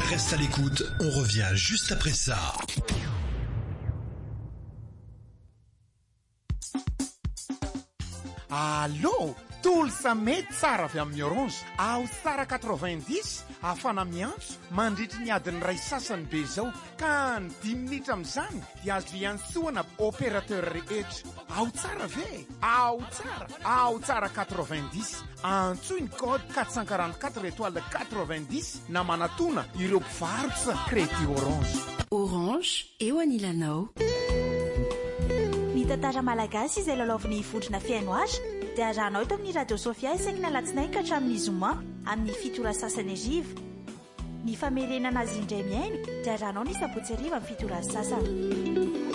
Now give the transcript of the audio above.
Reste à l'écoute, on revient juste après ça. Allô, tolo samety tsara avy amin'ny Orange. Ao tsara 90 afana miantso mandritry ny adiny ray sasany be zao ka ny 10 minitra amin'izany dia azo iantsoana opérateur rehetra. Ao tsara ve? Ao tsara 90. Antsoiny code 444 étoile 90 na manatona ireo mpivarotra crédit Orange. Orange, eo anilanao. Ny tantara malagasy izay lalaoviny vondrona fiaino azy dia arahanao eto amin'ny radio Sofia isaky alatsinainy ka hatramin'ny zoma amin'ny fitora sasany ariva. Ny famerenana azy indray miaino dia arahanao ny sabotsy ariva amin'ny fitora sasany.